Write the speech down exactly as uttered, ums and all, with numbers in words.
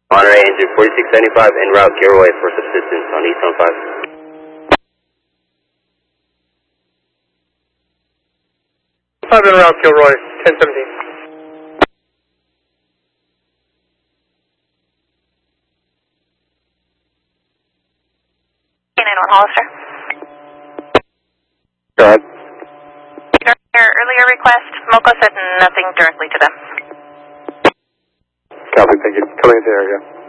Monterey engine forty-six seventy-five en route Kilroy for subsistence on East one five. five en route Kilroy, ten seventeen. nine one Hollister. Go ahead. Your earlier request, MoCo said nothing directly to them. Copy, thank you. Coming into area.